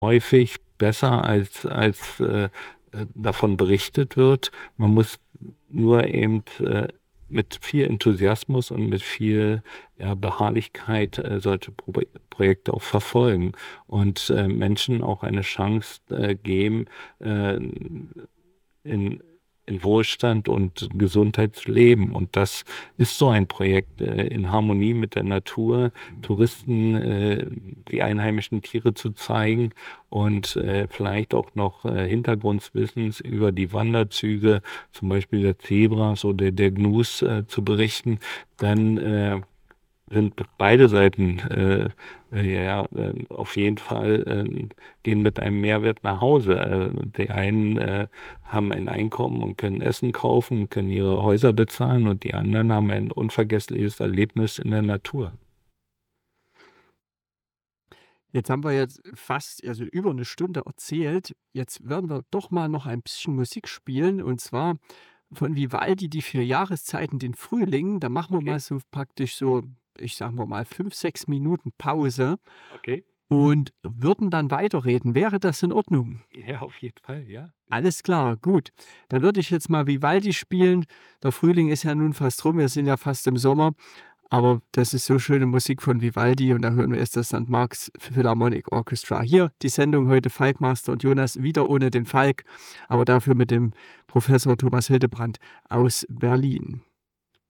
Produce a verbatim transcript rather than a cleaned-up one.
häufig besser, als, als äh, äh, davon berichtet wird. Man muss nur eben äh, mit viel Enthusiasmus und mit viel ja, Beharrlichkeit äh, solche Pro Projekte auch verfolgen und äh, Menschen auch eine Chance äh, geben, äh, in, in Wohlstand und Gesundheit zu leben. Und das ist so ein Projekt äh, in Harmonie mit der Natur, Touristen äh, die einheimischen Tiere zu zeigen und äh, vielleicht auch noch äh, Hintergrundwissens über die Wanderzüge, zum Beispiel der Zebras oder der Gnus äh, zu berichten. Dann äh, sind beide Seiten äh, äh, ja äh, auf jeden Fall äh, gehen mit einem Mehrwert nach Hause. Äh, die einen äh, haben ein Einkommen und können Essen kaufen, können ihre Häuser bezahlen und die anderen haben ein unvergessliches Erlebnis in der Natur. Jetzt haben wir jetzt fast, also über eine Stunde erzählt. Jetzt werden wir doch mal noch ein bisschen Musik spielen, und zwar von Vivaldi die vier Jahreszeiten, den Frühling. Da machen wir mal Okay, so praktisch so, ich sage mal, fünf sechs Minuten Pause okay. und würden dann weiterreden. Wäre das in Ordnung? Ja, auf jeden Fall, ja. Alles klar, gut. Dann würde ich jetzt mal Vivaldi spielen. Der Frühling ist ja nun fast rum, wir sind ja fast im Sommer, aber das ist so schöne Musik von Vivaldi, und da hören wir jetzt das Sankt Marx Philharmonic Orchestra. Hier die Sendung heute, Falkmaster und Jonas, wieder ohne den Falk, aber dafür mit dem Professor Thomas Hildebrand aus Berlin.